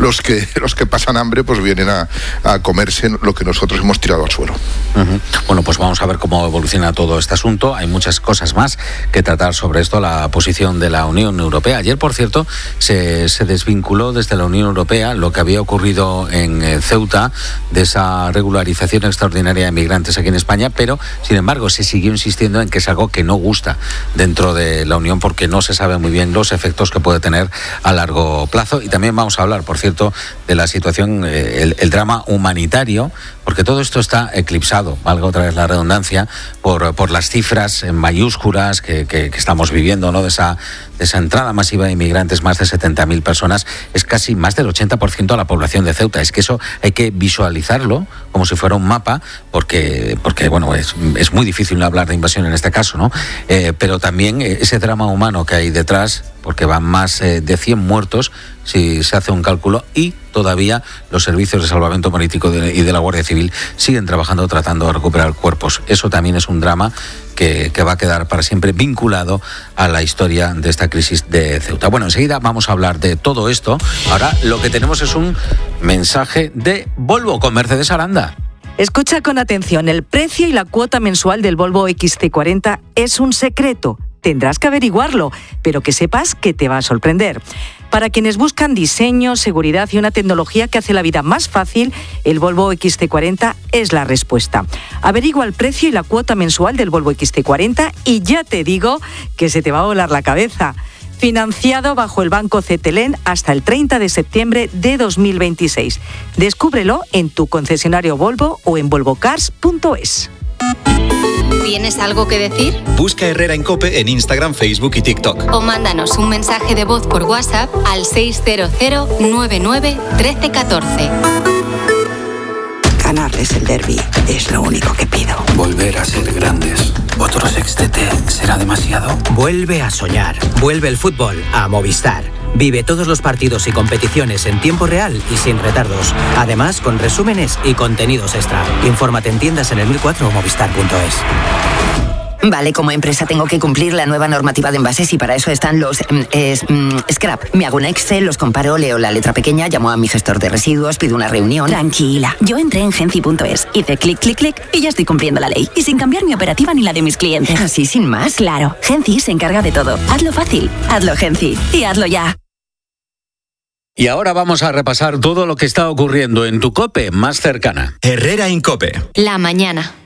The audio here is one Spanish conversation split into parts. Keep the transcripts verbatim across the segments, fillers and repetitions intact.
los que los que pasan hambre pues vienen a, a comerse lo que nosotros hemos tirado al suelo. Uh-huh. Bueno, pues vamos a ver cómo evoluciona todo este asunto. Hay muchas cosas más que tratar sobre esto, la posición de la Unión Europea. Ayer, por cierto, se, se desvinculó desde la Unión Europea lo que había ocurrido en eh, Ceuta, de esa regularización extraordinaria de migrantes aquí en España, pero, sin embargo, se siguió insistiendo en que es algo que no gusta dentro de la Unión porque no se sabe muy bien los efectos que puede tener a largo plazo. Y también vamos a hablar, por cierto, de la situación, eh, el, el drama humanitario, porque todo esto está eclipsado, valga otra vez la redundancia, por, por las cifras en mayúsculas que, que, que estamos viviendo, ¿no? De esa, de esa entrada masiva de inmigrantes, más de setenta mil personas, es casi más del ochenta por ciento de la población de Ceuta. Es que eso hay que visualizarlo como si fuera un mapa, porque, porque bueno, es, es muy difícil no hablar de invasión en este caso, ¿no? Eh, pero también ese drama humano que hay detrás, porque van más eh, de cien muertos, si se hace un cálculo, y todavía los servicios de salvamento marítimo y de la Guardia Civil siguen trabajando, tratando de recuperar cuerpos. Eso también es un drama que, que va a quedar para siempre vinculado a la historia de esta crisis de Ceuta. Bueno, enseguida vamos a hablar de todo esto. Ahora lo que tenemos es un mensaje de Volvo con Mercedes Aranda. Escucha con atención, el precio y la cuota mensual del Volvo equis ce cuarenta es un secreto. Tendrás que averiguarlo, pero que sepas que te va a sorprender. Para quienes buscan diseño, seguridad y una tecnología que hace la vida más fácil, el Volvo equis ce cuarenta es la respuesta. Averigua el precio y la cuota mensual del Volvo equis ce cuarenta y ya te digo que se te va a volar la cabeza. Financiado bajo el Banco Cetelem hasta el treinta de septiembre de dos mil veintiséis. Descúbrelo en tu concesionario Volvo o en volvocars punto es. ¿Tienes algo que decir? Busca Herrera en COPE en Instagram, Facebook y TikTok. O mándanos un mensaje de voz por WhatsApp al seis cero cero nueve nueve uno tres uno cuatro. Ganarles el derbi es lo único que pido. Volver a ser grandes. ¿Otro sextete será demasiado? Vuelve a soñar. Vuelve el fútbol a Movistar. Vive todos los partidos y competiciones en tiempo real y sin retardos. Además, con resúmenes y contenidos extra. Infórmate en tiendas en el mil cuatro o movistar punto es. Vale, como empresa tengo que cumplir la nueva normativa de envases y para eso están los eh, scrap. Me hago un Excel, los comparo, leo la letra pequeña, llamo a mi gestor de residuos, pido una reunión. Tranquila, yo entré en genci punto es, hice clic, clic, clic y ya estoy cumpliendo la ley. Y sin cambiar mi operativa ni la de mis clientes. ¿Así sin más? Claro, Genci se encarga de todo. Hazlo fácil, hazlo Genci y hazlo ya. Y ahora vamos a repasar todo lo que está ocurriendo en tu COPE más cercana. Herrera en COPE. La mañana.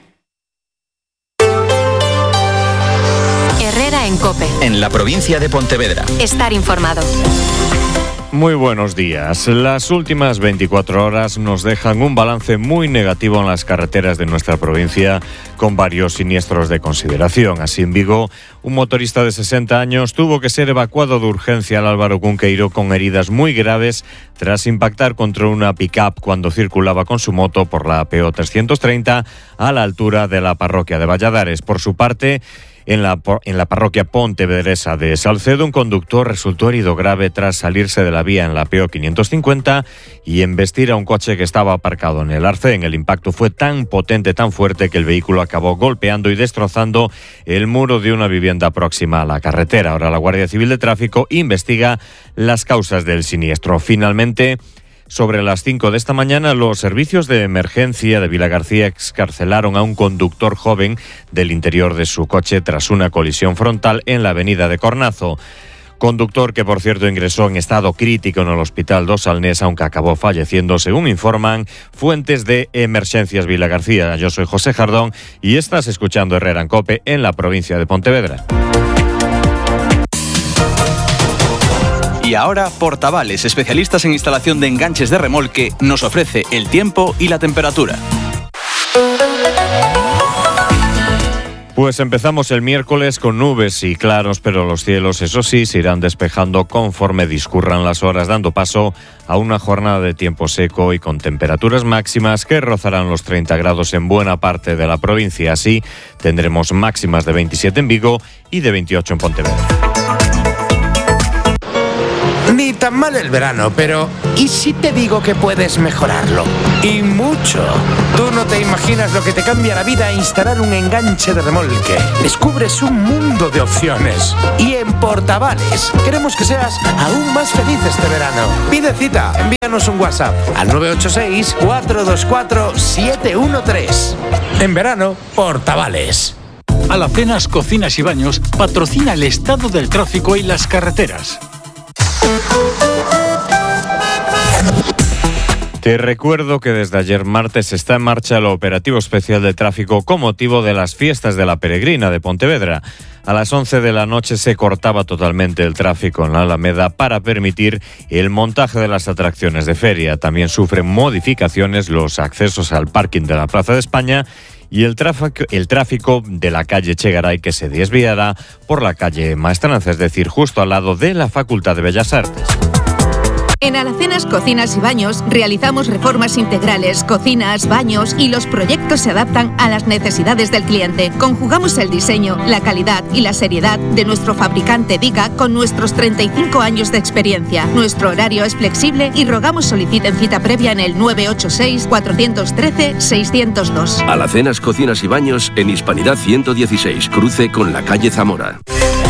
Herrera en COPE. En la provincia de Pontevedra. Estar informado. Muy buenos días. Las últimas veinticuatro horas nos dejan un balance muy negativo en las carreteras de nuestra provincia, con varios siniestros de consideración. Así, en Vigo, un motorista de sesenta años tuvo que ser evacuado de urgencia al Álvaro Cunqueiro con heridas muy graves tras impactar contra una pick-up cuando circulaba con su moto por la P O trescientos treinta a la altura de la parroquia de Valladares. Por su parte, En la, en la parroquia pontevedresa de Salcedo, un conductor resultó herido grave tras salirse de la vía en la P O quinientos cincuenta y embestir a un coche que estaba aparcado en el arcén. El impacto fue tan potente, tan fuerte, que el vehículo acabó golpeando y destrozando el muro de una vivienda próxima a la carretera. Ahora la Guardia Civil de Tráfico investiga las causas del siniestro. Finalmente, sobre las cinco de esta mañana, los servicios de emergencia de Vilagarcía excarcelaron a un conductor joven del interior de su coche tras una colisión frontal en la avenida de Cornazo. Conductor que, por cierto, ingresó en estado crítico en el hospital dos Salnés, aunque acabó falleciendo, según informan fuentes de Emergencias Vilagarcía. Yo soy José Jardón y estás escuchando Herrera en COPE en la provincia de Pontevedra. Y ahora, Portavales, especialistas en instalación de enganches de remolque, nos ofrece el tiempo y la temperatura. Pues empezamos el miércoles con nubes y claros, pero los cielos, eso sí, se irán despejando conforme discurran las horas, dando paso a una jornada de tiempo seco y con temperaturas máximas que rozarán los treinta grados en buena parte de la provincia. Así, tendremos máximas de veintisiete en Vigo y de veintiocho en Pontevedra. Ni tan mal el verano, pero ¿y si te digo que puedes mejorarlo? Y mucho. Tú no te imaginas lo que te cambia la vida instalar un enganche de remolque. Descubres un mundo de opciones. Y en Portavales queremos que seas aún más feliz este verano. Pide cita, envíanos un WhatsApp al nueve ocho seis, cuatro dos cuatro, siete uno tres. En verano, Portavales. Alacenas Cocinas y Baños patrocina el estado del tráfico y las carreteras. Te recuerdo que desde ayer martes está en marcha el operativo especial de tráfico con motivo de las fiestas de la Peregrina de Pontevedra. A las once de la noche se cortaba totalmente el tráfico en la Alameda para permitir el montaje de las atracciones de feria. También sufren modificaciones los accesos al parking de la Plaza de España y el tráfico, el tráfico de la calle Chegaray, que se desviará por la calle Maestranza, es decir, justo al lado de la Facultad de Bellas Artes. En Alacenas Cocinas y Baños realizamos reformas integrales, cocinas, baños, y los proyectos se adaptan a las necesidades del cliente. Conjugamos el diseño, la calidad y la seriedad de nuestro fabricante Dica con nuestros treinta y cinco años de experiencia. Nuestro horario es flexible y rogamos soliciten cita previa en el nueve ocho seis, cuatro uno tres, seis cero dos. Alacenas Cocinas y Baños en Hispanidad ciento dieciséis, cruce con la calle Zamora.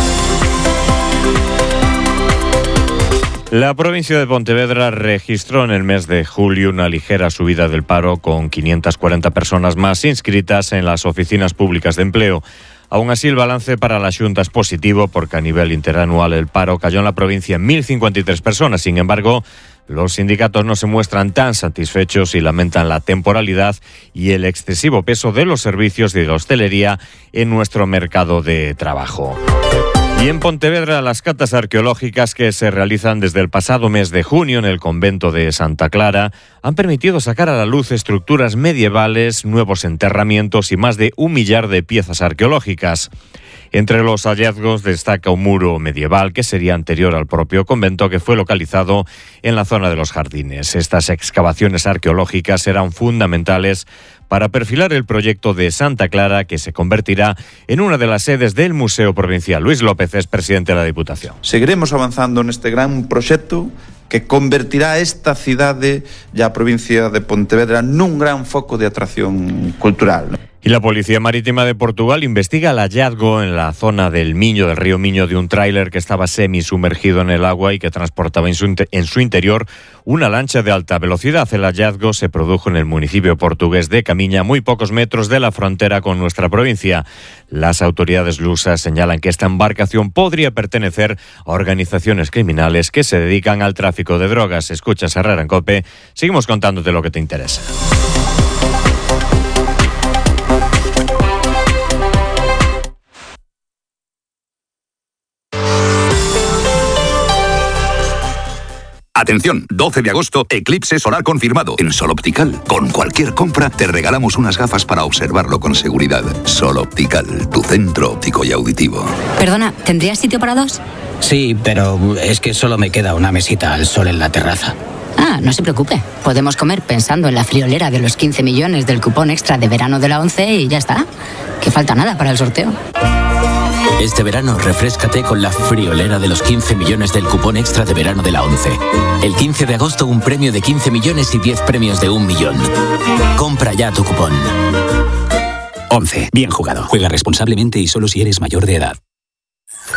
La provincia de Pontevedra registró en el mes de julio una ligera subida del paro con quinientas cuarenta personas más inscritas en las oficinas públicas de empleo. Aún así, el balance para la Xunta es positivo porque a nivel interanual el paro cayó en la provincia en mil cincuenta y tres personas. Sin embargo, los sindicatos no se muestran tan satisfechos y lamentan la temporalidad y el excesivo peso de los servicios de la hostelería en nuestro mercado de trabajo. Y en Pontevedra, las catas arqueológicas que se realizan desde el pasado mes de junio en el convento de Santa Clara han permitido sacar a la luz estructuras medievales, nuevos enterramientos y más de un millar de piezas arqueológicas. Entre los hallazgos destaca un muro medieval que sería anterior al propio convento, que fue localizado en la zona de los jardines. Estas excavaciones arqueológicas serán fundamentales para perfilar el proyecto de Santa Clara, que se convertirá en una de las sedes del Museo Provincial. Luis López es presidente de la Diputación. Seguiremos avanzando neste gran proxecto que convertirá esta cidade e a provincia de Pontevedra nun gran foco de atracción cultural. Y la Policía Marítima de Portugal investiga el hallazgo en la zona del Miño, del río Miño, de un tráiler que estaba semisumergido en el agua y que transportaba en su, en su interior una lancha de alta velocidad. El hallazgo se produjo en el municipio portugués de Camiña, muy pocos metros de la frontera con nuestra provincia. Las autoridades lusas señalan que esta embarcación podría pertenecer a organizaciones criminales que se dedican al tráfico de drogas. Escuchas a Herrera en COPE. Seguimos contándote lo que te interesa. Atención, doce de agosto, eclipse solar confirmado en Sol Optical. Con cualquier compra te regalamos unas gafas para observarlo con seguridad. Sol Optical, tu centro óptico y auditivo. Perdona, ¿tendrías sitio para dos? Sí, pero es que solo me queda una mesita al sol en la terraza. Ah, no se preocupe. Podemos comer pensando en la friolera de los quince millones del cupón extra de verano de la ONCE y ya está. Que falta nada para el sorteo. Este verano refréscate con la friolera de los quince millones del cupón extra de verano de la ONCE. El quince de agosto un premio de quince millones y diez premios de un millón. Compra ya tu cupón. ONCE. Bien jugado. Juega responsablemente y solo si eres mayor de edad.